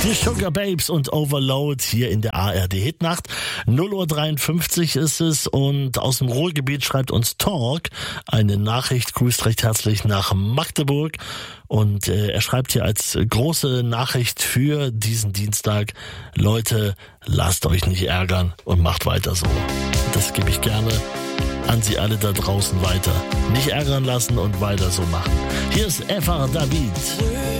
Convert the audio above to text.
Die Sugar Babes und Overload hier in der ARD Hitnacht. 0:53 Uhr ist es und aus dem Ruhrgebiet schreibt uns Talk eine Nachricht, grüßt recht herzlich nach Magdeburg und er schreibt hier als große Nachricht für diesen Dienstag: Leute, lasst euch nicht ärgern und macht weiter so. Das gebe ich gerne an Sie alle da draußen weiter. Nicht ärgern lassen und weiter so machen. Hier ist Eva David.